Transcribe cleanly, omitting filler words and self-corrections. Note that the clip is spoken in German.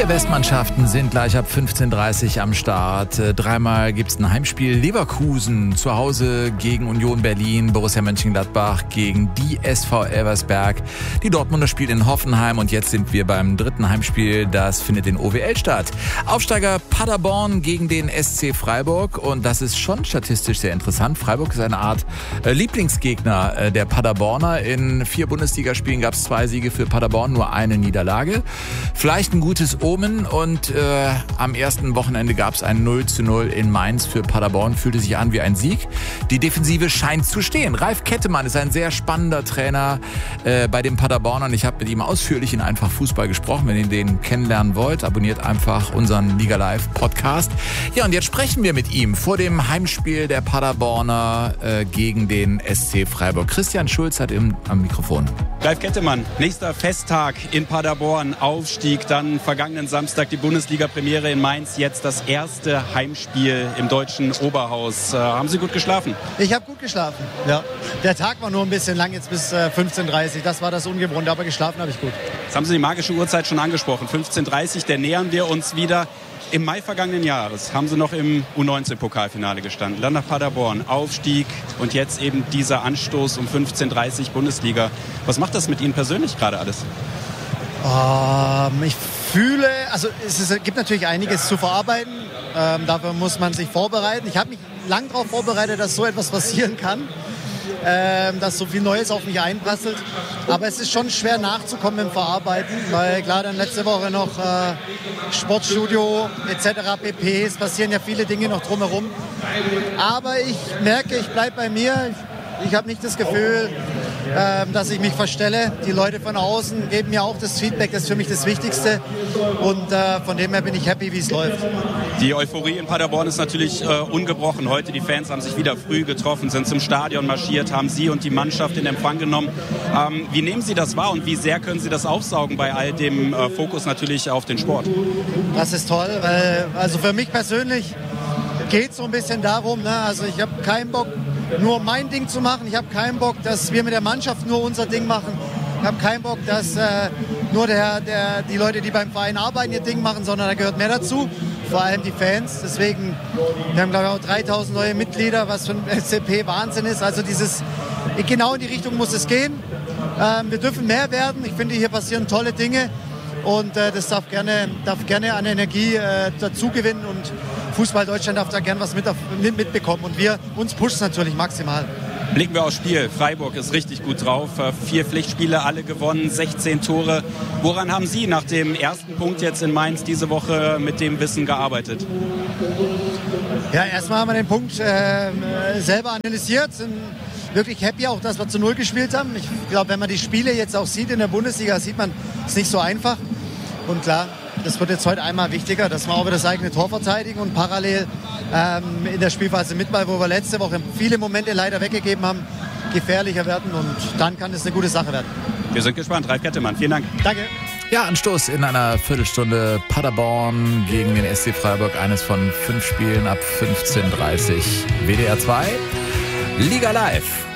4 Bestmannschaften sind gleich ab 15:30 Uhr am Start. Dreimal gibt es ein Heimspiel. Leverkusen zu Hause gegen Union Berlin, Borussia Mönchengladbach gegen die SV Elversberg. Die Dortmunder spielen in Hoffenheim und jetzt sind wir beim dritten Heimspiel. Das findet in OWL statt. Aufsteiger Paderborn gegen den SC Freiburg und das ist schon statistisch sehr interessant. Freiburg ist eine Art Lieblingsgegner der Paderborner. In 4 Bundesligaspielen gab es 2 Siege für Paderborn, nur eine Niederlage. Vielleicht ein gutes Omen und am ersten Wochenende gab es ein 0:0 in Mainz für Paderborn. Fühlte sich an wie ein Sieg. Die Defensive scheint zu stehen. Ralf Kettemann ist ein sehr spannender Trainer bei den Paderbornern. Ich habe mit ihm ausführlich in Einfach Fußball gesprochen. Wenn ihr den kennenlernen wollt, abonniert einfach unseren Liga Live Podcast. Ja, und jetzt sprechen wir mit ihm vor dem Heimspiel der Paderborner gegen den SC Freiburg. Christian Schulz hat am Mikrofon. Ralf Kettemann, nächster Festtag in Paderborn, Aufstieg, dann vergangenen Samstag die Bundesliga-Premiere in Mainz, jetzt das erste Heimspiel im deutschen Oberhaus. Haben Sie gut geschlafen? Ich habe gut geschlafen, ja. Der Tag war nur ein bisschen lang, jetzt bis 15:30 Uhr, das war das Ungewohnte, aber geschlafen habe ich gut. Jetzt haben Sie die magische Uhrzeit schon angesprochen, 15:30 Uhr, der nähern wir uns wieder. Im Mai vergangenen Jahres haben Sie noch im U19-Pokalfinale gestanden, dann nach Paderborn, Aufstieg und jetzt eben dieser Anstoß um 15:30 Uhr Bundesliga. Was macht das mit Ihnen persönlich gerade alles? Ich fühle, also es gibt natürlich einiges zu verarbeiten, dafür muss man sich vorbereiten. Ich habe mich lang darauf vorbereitet, dass so etwas passieren kann, dass so viel Neues auf mich einprasselt. Aber es ist schon schwer nachzukommen im Verarbeiten, weil klar dann letzte Woche noch Sportstudio etc. pp. Es passieren ja viele Dinge noch drumherum. Aber ich merke, ich bleibe bei mir. Ich habe nicht das Gefühl, dass ich mich verstelle. Die Leute von außen geben mir auch das Feedback, das ist für mich das Wichtigste. Und von dem her bin ich happy, wie es läuft. Die Euphorie in Paderborn ist natürlich ungebrochen. Heute die Fans haben sich wieder früh getroffen, sind zum Stadion marschiert, haben Sie und die Mannschaft in Empfang genommen. Wie nehmen Sie das wahr und wie sehr können Sie das aufsaugen bei all dem Fokus natürlich auf den Sport? Das ist toll, weil also für mich persönlich geht es so ein bisschen darum, ne? Also ich habe keinen Bock, nur mein Ding zu machen. Ich habe keinen Bock, dass wir mit der Mannschaft nur unser Ding machen. Ich habe keinen Bock, dass nur die Leute, die beim Verein arbeiten, ihr Ding machen, sondern da gehört mehr dazu. Vor allem die Fans. Deswegen, wir haben glaube ich auch 3000 neue Mitglieder, was für ein SCP Wahnsinn ist. Also genau in die Richtung muss es gehen. Wir dürfen mehr werden. Ich finde, hier passieren tolle Dinge. Und das darf gerne an Energie dazu gewinnen. Und Fußball Deutschland darf da gerne was mitbekommen. Und uns pusht es natürlich maximal. Blicken wir aufs Spiel. Freiburg ist richtig gut drauf. 4 Pflichtspiele, alle gewonnen, 16 Tore. Woran haben Sie nach dem ersten Punkt jetzt in Mainz diese Woche mit dem Wissen gearbeitet? Ja, erstmal haben wir den Punkt selber analysiert. Sind wirklich happy auch, dass wir zu 0 gespielt haben. Ich glaube, wenn man die Spiele jetzt auch sieht in der Bundesliga, sieht man, es ist nicht so einfach. Und klar, das wird jetzt heute einmal wichtiger, dass wir auch wieder das eigene Tor verteidigen und parallel in der Spielphase mit Ball, wo wir letzte Woche viele Momente leider weggegeben haben, gefährlicher werden und dann kann es eine gute Sache werden. Wir sind gespannt. Ralf Kettemann, vielen Dank. Danke. Ja, Anstoß in einer Viertelstunde Paderborn gegen den SC Freiburg. Eines von 5 Spielen ab 15:30 Uhr. WDR 2, Liga Live.